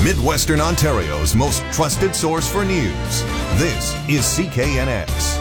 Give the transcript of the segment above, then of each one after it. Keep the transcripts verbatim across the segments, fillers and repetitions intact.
Midwestern Ontario's most trusted source for news. This is C K N X.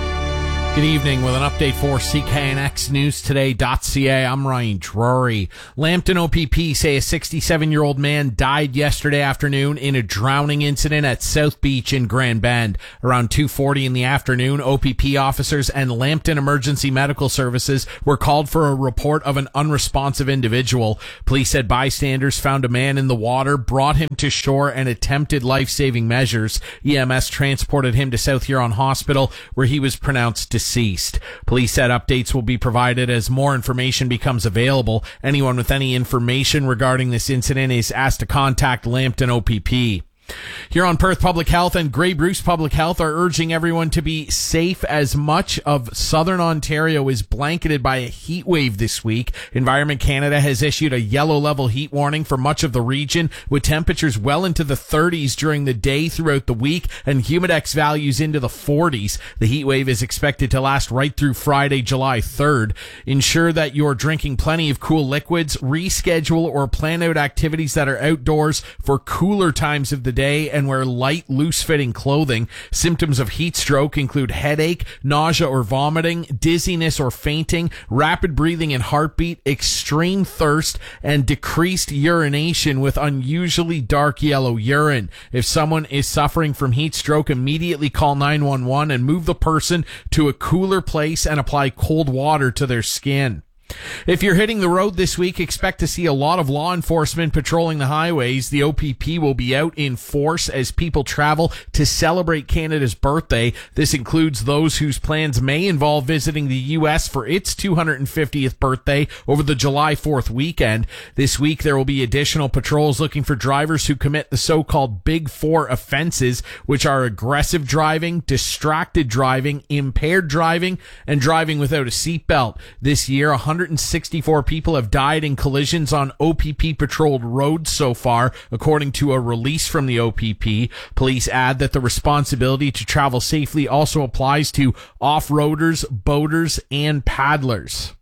Good evening with an update for C K N X News Today dot C A. I'm Ryan Drury. Lambton O P P say a sixty-seven-year-old man died yesterday afternoon in a drowning incident at South Beach in Grand Bend. Around two forty in the afternoon, O P P officers and Lambton Emergency Medical Services were called for a report of an unresponsive individual. Police said bystanders found a man in the water, brought him to shore, and attempted life-saving measures. E M S transported him to South Huron Hospital, where he was pronounced deceased. Deceased. Police said updates will be provided as more information becomes available. Anyone with any information regarding this incident is asked to contact Lambton O P P. Huron Perth Public Health and Grey Bruce Public Health are urging everyone to be safe as much of southern Ontario is blanketed by a heat wave this week. Environment Canada has issued a yellow level heat warning for much of the region, with temperatures well into the thirties during the day throughout the week and humidex values into the forties. The heat wave is expected to last right through Friday, July third. Ensure that you're drinking plenty of cool liquids, reschedule or plan out activities that are outdoors for cooler times of the day, and wear light, loose-fitting clothing. Symptoms of heat stroke include headache, nausea or vomiting, dizziness or fainting, rapid breathing and heartbeat, extreme thirst, and decreased urination with unusually dark yellow urine. If someone is suffering from heat stroke, immediately call nine one one and move the person to a cooler place and apply cold water to their skin. If you're hitting the road this week, expect to see a lot of law enforcement patrolling the highways. The O P P will be out in force as people travel to celebrate Canada's birthday. This includes those whose plans may involve visiting the U S for its two hundred fiftieth birthday over the July fourth weekend. This week, there will be additional patrols looking for drivers who commit the so-called Big Four offenses, which are aggressive driving, distracted driving, impaired driving, and driving without a seatbelt. This year, one hundred sixty-four people have died in collisions on O P P-patrolled roads so far, according to a release from the O P P. Police add that the responsibility to travel safely also applies to off-roaders, boaters, and paddlers.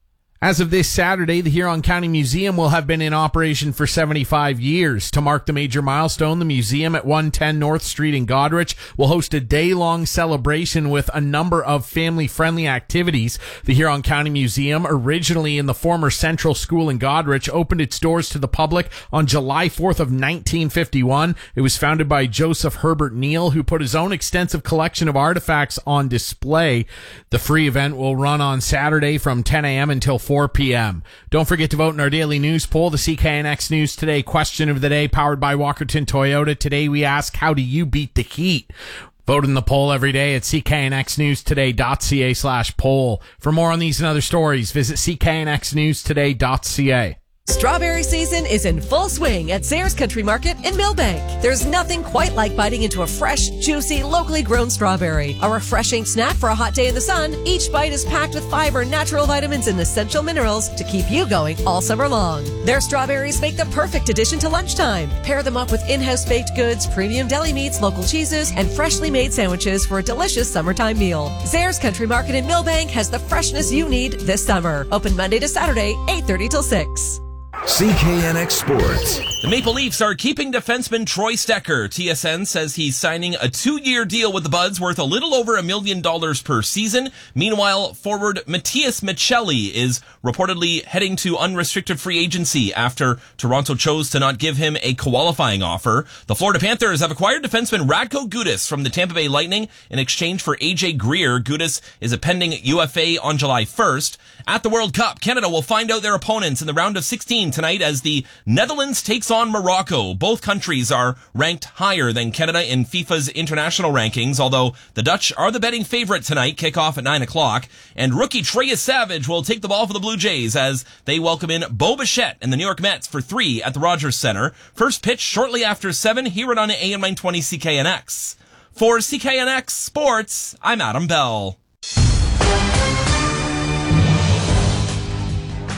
As of this Saturday, the Huron County Museum will have been in operation for seventy-five years. To mark the major milestone, the museum at one ten North Street in Goderich will host a day-long celebration with a number of family-friendly activities. The Huron County Museum, originally in the former Central School in Goderich, opened its doors to the public on July fourth of nineteen fifty-one. It was founded by Joseph Herbert Neal, who put his own extensive collection of artifacts on display. The free event will run on Saturday from ten a.m. until four p.m. Don't forget to vote in our daily news poll. The C K N X News Today question of the day, powered by Walkerton Toyota. Today we ask, how do you beat the heat? Vote in the poll every day at C K N X News Today dot C A slash poll. For more on these and other stories, visit C K N X News Today dot C A. Strawberry season is in full swing at Zayres Country Market in Millbank. There's nothing quite like biting into a fresh, juicy, locally grown strawberry. A refreshing snack for a hot day in the sun, each bite is packed with fiber, natural vitamins, and essential minerals to keep you going all summer long. Their strawberries make the perfect addition to lunchtime. Pair them up with in-house baked goods, premium deli meats, local cheeses, and freshly made sandwiches for a delicious summertime meal. Zayres Country Market in Millbank has the freshness you need this summer. Open Monday to Saturday, eight thirty till six. C K N X Sports. The Maple Leafs are keeping defenseman Troy Stecher. T S N says he's signing a two-year deal with the Buds worth a little over a million dollars per season. Meanwhile, forward Matthias Michelli is reportedly heading to unrestricted free agency after Toronto chose to not give him a qualifying offer. The Florida Panthers have acquired defenseman Radko Gudas from the Tampa Bay Lightning in exchange for A J Greer. Gudas is a pending U F A on July first. At the World Cup, Canada will find out their opponents in the round of sixteen tonight as the Netherlands takes on Morocco. Both countries are ranked higher than Canada in FIFA's international rankings, although the Dutch are the betting favorite tonight. Kickoff at nine o'clock. And rookie Trey Savage will take the ball for the Blue Jays as they welcome in Bo Bichette and the New York Mets for three at the Rogers Center. First pitch shortly after seven here on A M nine twenty C K N X. For C K N X Sports, I'm Adam Bell.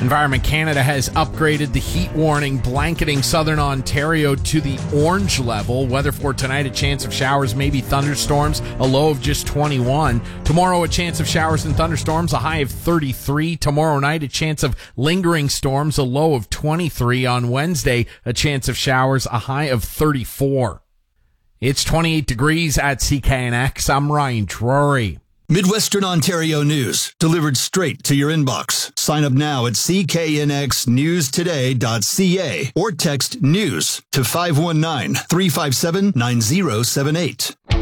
Environment Canada has upgraded the heat warning blanketing southern Ontario to the orange level. Weather for tonight, a chance of showers, maybe thunderstorms, a low of just twenty-one. Tomorrow, a chance of showers and thunderstorms, a high of thirty-three. Tomorrow night, a chance of lingering storms, a low of twenty-three. On Wednesday, a chance of showers, a high of thirty-four. It's twenty-eight degrees at C K N X. I'm Ryan Drury. Midwestern Ontario news, delivered straight to your inbox. Sign up now at c k n x news today dot c a or text NEWS to five one nine, three five seven, nine zero seven eight.